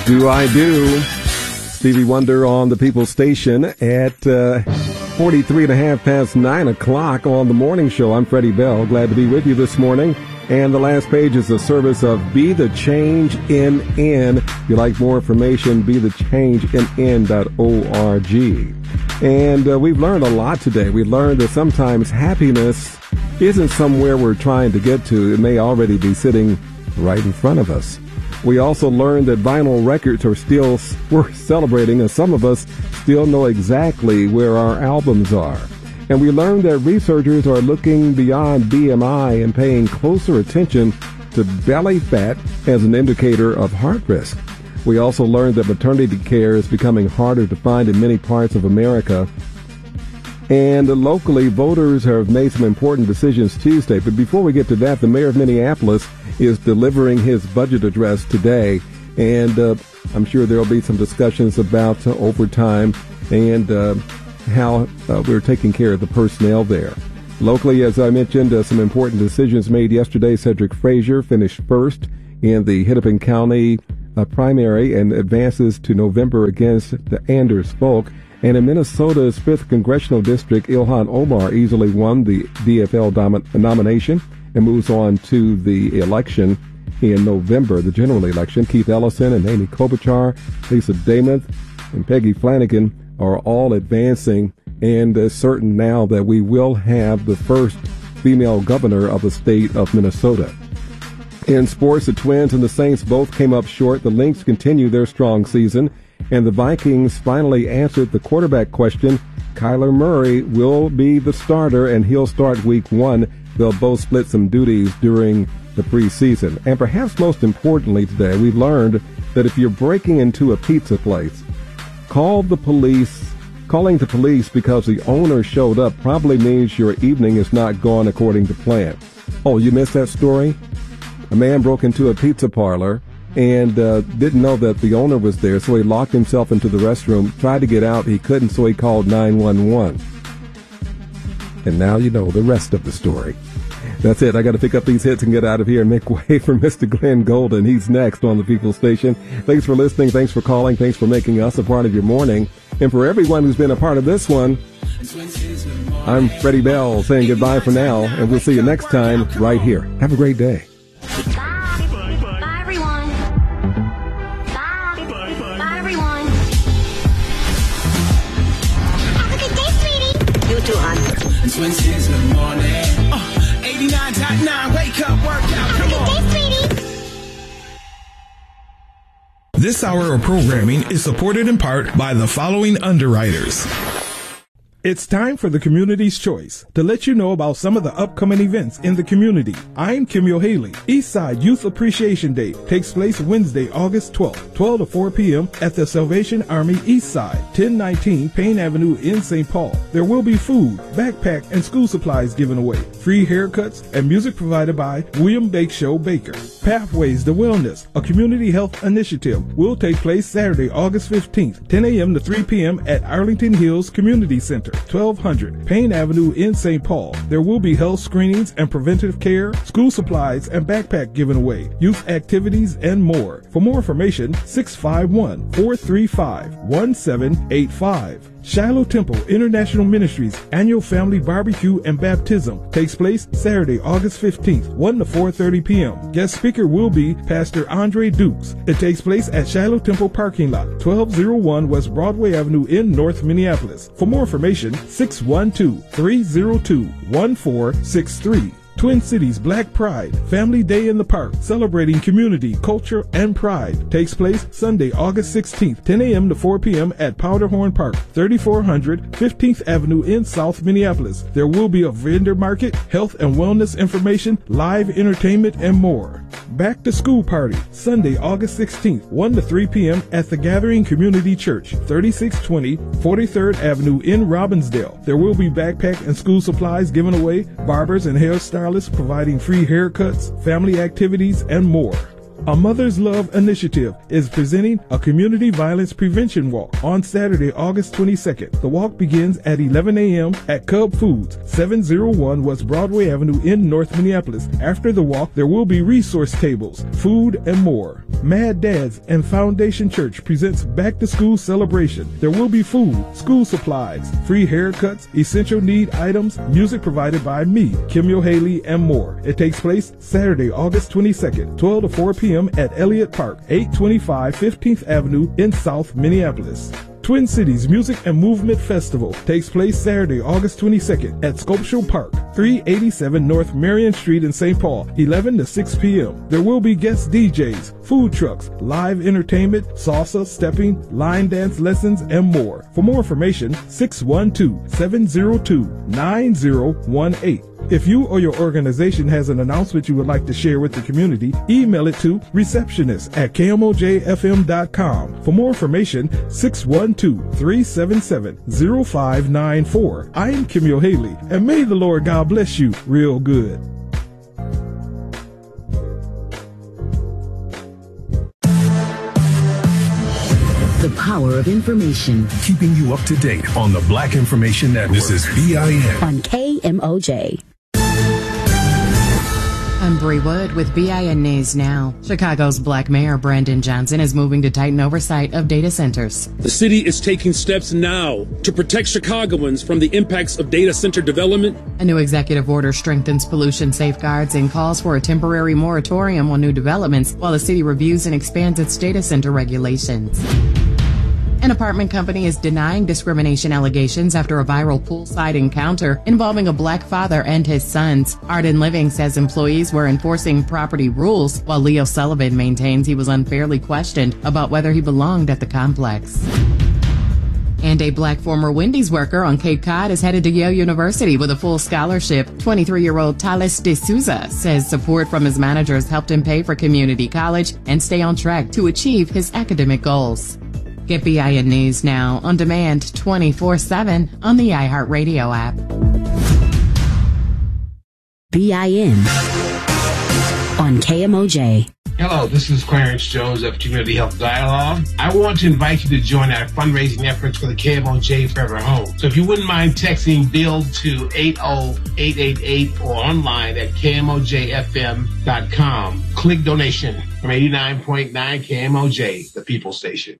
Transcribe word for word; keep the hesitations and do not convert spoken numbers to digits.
Do I Do? Stevie Wonder on the People's Station at uh, forty-three and a half past nine o'clock on the morning show. I'm Freddie Bell. Glad to be with you this morning. And the last page is a service of Be The Change N N. If you like more information, be the change n n dot org. And uh, we've learned a lot today. We learned that sometimes happiness isn't somewhere we're trying to get to. It may already be sitting right in front of us. We also learned that vinyl records are still worth celebrating, and some of us still know exactly where our albums are. And we learned that researchers are looking beyond B M I and paying closer attention to belly fat as an indicator of heart risk. We also learned that maternity care is becoming harder to find in many parts of America. And locally, voters have made some important decisions Tuesday. But before we get to that, the mayor of Minneapolis is delivering his budget address today. And uh, I'm sure there will be some discussions about uh, overtime and uh, how uh, we're taking care of the personnel there. Locally, as I mentioned, uh, some important decisions made yesterday. Cedric Frazier finished first in the Hennepin County uh, primary and advances to November against the Anders Folk. And in Minnesota's fifth Congressional District, Ilhan Omar easily won the D F L dom- nomination and moves on to the election in November, the general election. Keith Ellison and Amy Klobuchar, Lisa Damonth, and Peggy Flanagan are all advancing, and it's certain now that we will have the first female governor of the state of Minnesota. In sports, the Twins and the Saints both came up short. The Lynx continue their strong season, and the Vikings finally answered the quarterback question. Kyler Murray will be the starter, and he'll start week one. They'll both split some duties during the preseason. And perhaps most importantly today, we learned that if you're breaking into a pizza place, call the police. Calling the police because the owner showed up probably means your evening is not gone according to plan. Oh, you missed that story? A man broke into a pizza parlor and uh, didn't know that the owner was there, so he locked himself into the restroom, tried to get out, he couldn't, so he called nine one one. And now you know the rest of the story. That's it. I got to pick up these hits and get out of here and make way for Mister Glenn Golden. He's next on the People's Station. Thanks for listening. Thanks for calling. Thanks for making us a part of your morning. And for everyone who's been a part of this one, I'm Freddie Bell saying goodbye for now, and we'll see you next time right here. Have a great day. Wednesdays in the morning. Uh, eighty-nine point nine, wake up, workout, come on. Day, sweetie. This hour of programming is supported in part by the following underwriters. It's time for the Community's Choice to let you know about some of the upcoming events in the community. I'm Kim O'Haley. Eastside Youth Appreciation Day takes place Wednesday, August twelfth, twelve to four p.m. at the Salvation Army Eastside, ten nineteen Payne Avenue in Saint Paul. There will be food, backpack, and school supplies given away, free haircuts, and music provided by William Bake Show Baker. Pathways to Wellness, a community health initiative, will take place Saturday, August fifteenth, ten a.m. to three p.m. at Arlington Hills Community Center, twelve hundred Payne Avenue in Saint Paul. There will be health screenings and preventative care, school supplies and backpack given away, youth activities, and more. For more information, six five one, four three five, one seven eight five. Shiloh Temple International Ministries Annual Family Barbecue and Baptism takes place Saturday, August fifteenth, one to four thirty p.m. Guest speaker will be Pastor Andre Dukes. It takes place at Shiloh Temple Parking Lot, twelve oh one West Broadway Avenue in North Minneapolis. For more information, six one two, three oh two, one four six three. Twin Cities Black Pride Family Day in the Park, celebrating community, culture, and pride, takes place Sunday, August sixteenth, ten a.m. to four p.m. at Powderhorn Park, thirty-four hundred fifteenth Avenue in South Minneapolis. There will be a vendor market, health and wellness information, live entertainment, and more. Back to School Party, Sunday, August sixteenth, one to three p.m. at the Gathering Community Church, thirty-six twenty forty-third Avenue in Robbinsdale. There will be backpack and school supplies given away, barbers and hairstylists providing free haircuts, family activities, and more. A Mother's Love Initiative is presenting a community violence prevention walk on Saturday, August twenty-second. The walk begins at eleven a.m. at Cub Foods, seven oh one West Broadway Avenue in North Minneapolis. After the walk, there will be resource tables, food, and more. Mad Dads and Foundation Church presents Back to School Celebration. There will be food, school supplies, free haircuts, essential need items, music provided by me, Kim O'Haley, and more. It takes place Saturday, August twenty-second, twelve to four p.m. at Elliott Park, eight twenty-five fifteenth Avenue in South Minneapolis. Twin Cities Music and Movement Festival takes place Saturday, August twenty-second at Sculptural Park, three eighty-seven North Marion Street in Saint Paul, eleven to six p.m. There will be guest D Js, food trucks, live entertainment, salsa, stepping, line dance lessons, and more. For more information, six one two, seven zero two, nine zero one eight. If you or your organization has an announcement you would like to share with the community, email it to receptionist at k m o j f m dot com. For more information, six one two, three seven seven, zero five nine four. I am Kim O'Haley, and may the Lord God bless you real good. The power of information. Keeping you up to date on the Black Information Network. This is B I N on K M O J. I'm Bree Wood with B I N News Now. Chicago's Black Mayor Brandon Johnson is moving to tighten oversight of data centers. The city is taking steps now to protect Chicagoans from the impacts of data center development. A new executive order strengthens pollution safeguards and calls for a temporary moratorium on new developments while the city reviews and expands its data center regulations. An apartment company is denying discrimination allegations after a viral poolside encounter involving a black father and his sons. Arden Living says employees were enforcing property rules, while Leo Sullivan maintains he was unfairly questioned about whether he belonged at the complex. And a black former Wendy's worker on Cape Cod is headed to Yale University with a full scholarship. twenty-three-year-old Thales De Souza says support from his managers helped him pay for community college and stay on track to achieve his academic goals. Get B I N News Now on demand twenty-four seven on the iHeartRadio app. B I N on K M O J. Hello, this is Clarence Jones of Community Health Dialogue. I want to invite you to join our fundraising efforts for the K M O J Forever Home. So if you wouldn't mind texting BUILD to eight oh eight eight eight or online at k m o j f m dot com. Click donation from eighty-nine point nine K M O J, the People Station.